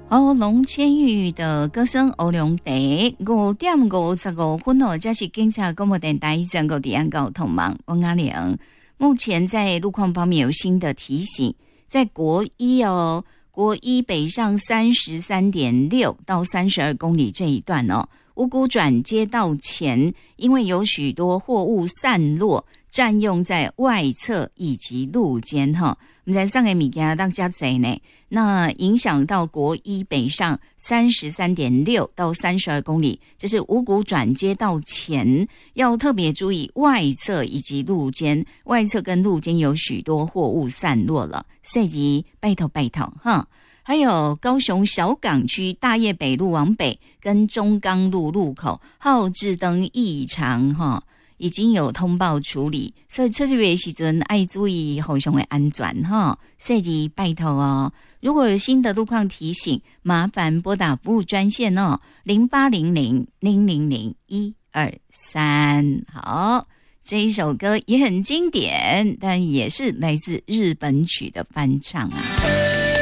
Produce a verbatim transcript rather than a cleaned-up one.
哦，龙千玉的歌声欧良地五点五十五分哦，这是警察广播电台整个地安交通网王阿良。目前在路况方面有新的提醒，在国一哦，国一北上三十三点六到三十二公里这一段哦，五股转接道前，因为有许多货物散落，占用在外侧以及路肩哈。我们在上个物件大家侪呢，那影响到国一北上三十三点六到三十二公里，这是五股转接道前，要特别注意外侧以及路肩，外侧跟路肩有许多货物散落了，涉及拜托拜托哈。还有高雄小港区大业北路往北跟中钢路路口号志灯异常哈。已经有通报处理，所以出去的时阵爱注意后续的安全哈，设计拜托哦。如果有新的路况提醒，麻烦拨打服务专线哦，零八零零零零零一二三。好，这一首歌也很经典，但也是来自日本曲的翻唱啊。